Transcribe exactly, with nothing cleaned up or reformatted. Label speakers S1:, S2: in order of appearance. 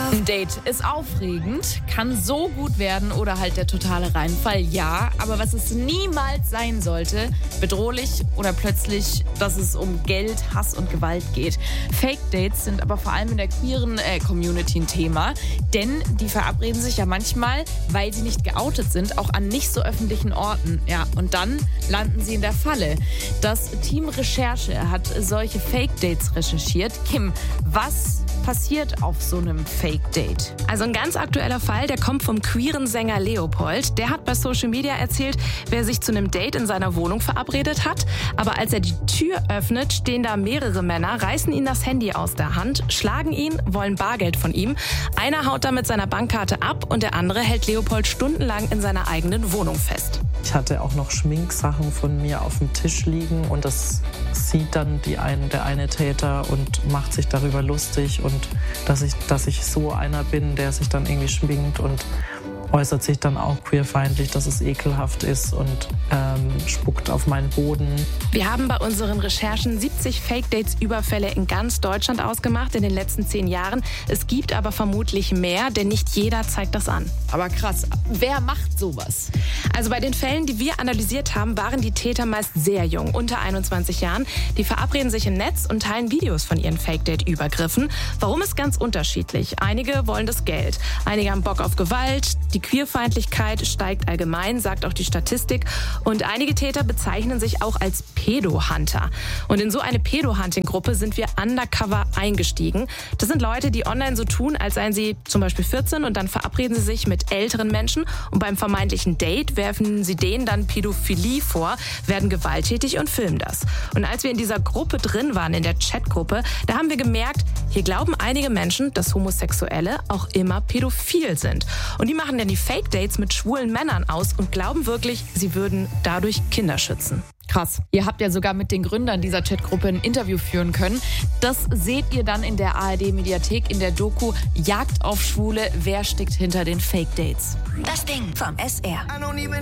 S1: Ein Date ist aufregend, kann so gut werden oder halt der totale Reinfall, ja. Aber was es niemals sein sollte, bedrohlich oder plötzlich, dass es um Geld, Hass und Gewalt geht. Fake-Dates sind aber vor allem in der queeren äh, Community ein Thema. Denn die verabreden sich ja manchmal, weil sie nicht geoutet sind, auch an nicht so öffentlichen Orten. Ja, und dann landen sie in der Falle. Das Team Recherche hat solche Fake-Dates recherchiert. Kim, was passiert auf so einem Fake-Date?
S2: Also ein ganz aktueller Fall, der kommt vom queeren Sänger Leopold. Der hat bei Social Media erzählt, wer sich zu einem Date in seiner Wohnung verabredet hat. Aber als er die Tür öffnet, stehen da mehrere Männer, reißen ihm das Handy aus der Hand, schlagen ihn, wollen Bargeld von ihm. Einer haut dann mit seiner Bankkarte ab und der andere hält Leopold stundenlang in seiner eigenen Wohnung fest.
S3: Ich hatte auch noch Schminksachen von mir auf dem Tisch liegen und das sieht dann die ein, der eine Täter und macht sich darüber lustig und dass ich, dass ich so einer bin, der sich dann irgendwie schminkt und äußert sich dann auch queerfeindlich, dass es ekelhaft ist und ähm, spuckt auf meinen Boden.
S2: Wir haben bei unseren Recherchen siebzig Fake-Dates-Überfälle in ganz Deutschland ausgemacht in den letzten zehn Jahren. Es gibt aber vermutlich mehr, denn nicht jeder zeigt das an.
S1: Aber krass, wer macht sowas?
S2: Also bei den Fällen, die wir analysiert haben, waren die Täter meist sehr jung, unter einundzwanzig Jahren. Die verabreden sich im Netz und teilen Videos von ihren Fake-Date-Übergriffen. Warum ist ganz unterschiedlich. Einige wollen das Geld, einige haben Bock auf Gewalt, die Queerfeindlichkeit steigt allgemein, sagt auch die Statistik. Und einige Täter bezeichnen sich auch als Pedo-Hunter. Und in so eine Pedo-Hunting-Gruppe sind wir undercover eingestiegen. Das sind Leute, die online so tun, als seien sie zum Beispiel vierzehn und dann verabreden sie sich mit älteren Menschen und beim vermeintlichen Date werfen sie denen dann Pädophilie vor, werden gewalttätig und filmen das. Und als wir in dieser Gruppe drin waren, in der Chatgruppe, da haben wir gemerkt, hier glauben einige Menschen, dass Homosexuelle auch immer pädophil sind. Und die machen dann die Fake-Dates mit schwulen Männern aus und glauben wirklich, sie würden dadurch Kinder schützen.
S1: Krass. Ihr habt ja sogar mit den Gründern dieser Chatgruppe ein Interview führen können. Das seht ihr dann in der A R D-Mediathek in der Doku Jagd auf Schwule. Wer steckt hinter den Fake-Dates?
S4: Das Ding vom S R.